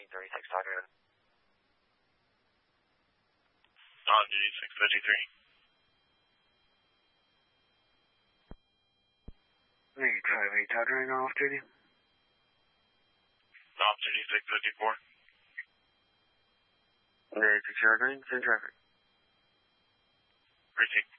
1936, talking to On-duty 653. Hey, Charlie, talking to off-duty? Off-duty 654. Okay, 6 Green, send traffic. Precinct